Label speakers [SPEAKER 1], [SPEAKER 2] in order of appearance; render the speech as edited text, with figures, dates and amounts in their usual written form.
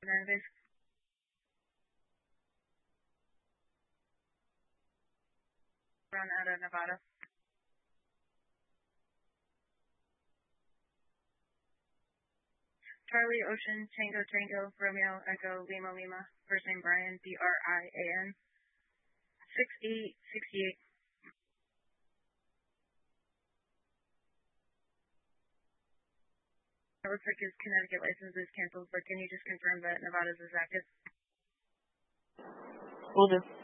[SPEAKER 1] Hernandez. Run out of Nevada. Charlie Ocean Tango Tango Romeo Echo Lima Lima. First name Brian, Brian. 6868. It looks like his Connecticut license is canceled, but can you just confirm that Nevada's is active?
[SPEAKER 2] Will do.